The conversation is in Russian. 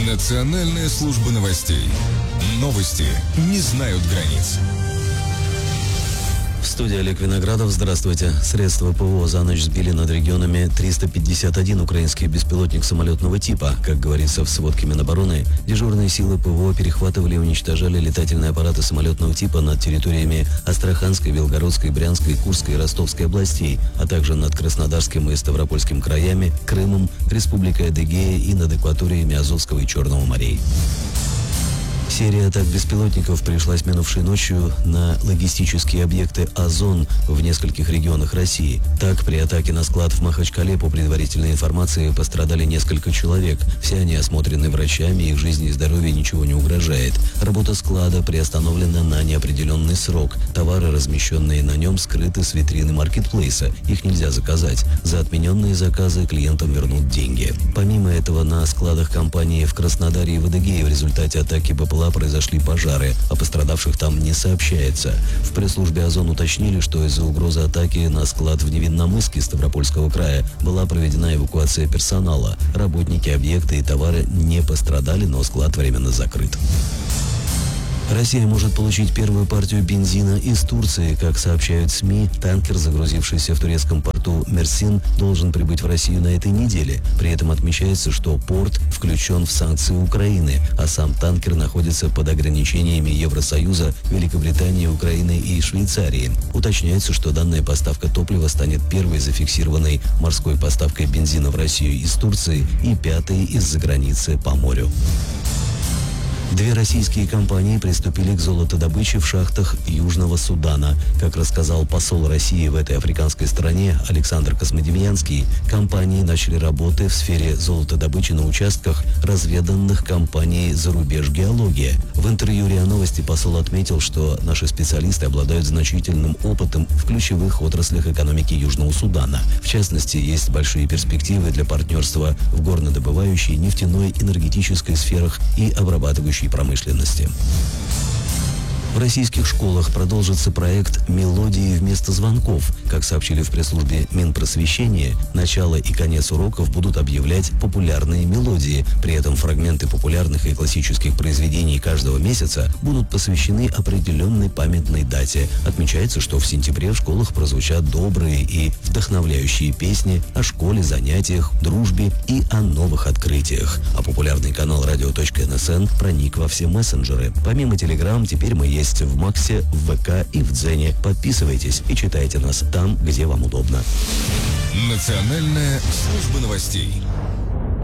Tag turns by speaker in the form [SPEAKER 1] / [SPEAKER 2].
[SPEAKER 1] Национальная служба новостей. Новости не знают границ.
[SPEAKER 2] В студии Олег Виноградов. Здравствуйте. Средства ПВО за ночь сбили над регионами 351 украинский беспилотник самолетного типа. Как говорится в сводке Минобороны, дежурные силы ПВО перехватывали и уничтожали летательные аппараты самолетного типа над территориями Астраханской, Белгородской, Брянской, Курской и Ростовской областей, а также над Краснодарским и Ставропольским краями, Крымом, Республикой Адыгея и над акваториями Азовского и Черного морей. Серия атак беспилотников пришлась минувшей ночью на логистические объекты «Озон» в нескольких регионах России. Так, при атаке на склад в Махачкале, по предварительной информации, пострадали несколько человек. Все они осмотрены врачами, их жизни и здоровью ничего не угрожает. Работа склада приостановлена на неопределенный срок. Товары, размещенные на нем, скрыты с витрины маркетплейса. Их нельзя заказать. За отмененные заказы клиентам вернут деньги. Помимо этого, на складах компании в Краснодаре и в Адыгее в результате атаки БПЛА произошли пожары, о пострадавших там не сообщается. В пресс-службе «Озон» уточнили, что из-за угрозы атаки на склад в Невинномысске Ставропольского края была проведена эвакуация персонала. Работники объекта и товары не пострадали, но склад временно закрыт. Россия может получить первую партию бензина из Турции. Как сообщают СМИ, танкер, загрузившийся в турецком порту Мерсин, должен прибыть в Россию на этой неделе. При этом отмечается, что порт включен в санкции Украины, а сам танкер находится под ограничениями Евросоюза, Великобритании, Украины и Швейцарии. Уточняется, что данная поставка топлива станет первой зафиксированной морской поставкой бензина в Россию из Турции и пятой из-за границы по морю. Две российские компании приступили к золотодобыче в шахтах Южного Судана. Как рассказал посол России в этой африканской стране Александр Космодемьянский, компании начали работы в сфере золотодобычи на участках, разведанных компанией «Зарубеж Геология». В интервью РИА Новости посол отметил, что наши специалисты обладают значительным опытом в ключевых отраслях экономики Южного Судана. В частности, есть большие перспективы для партнерства в горнодобывающей, нефтяной, энергетической сферах и обрабатывающей промышленности. В российских школах продолжится проект «Мелодии вместо звонков». Как сообщили в пресс-службе Минпросвещения, начало и конец уроков будут объявлять популярные мелодии. При этом фрагменты популярных и классических произведений каждого месяца будут посвящены определенной памятной дате. Отмечается, что в сентябре в школах прозвучат добрые и вдохновляющие песни о школе, занятиях, дружбе и о новых открытиях. А популярный канал radio.nsn проник во все мессенджеры. Помимо Telegram, теперь мы есть в Максе, в ВК и в Дзене. Подписывайтесь и читайте нас там, где вам удобно.
[SPEAKER 1] Национальная служба новостей.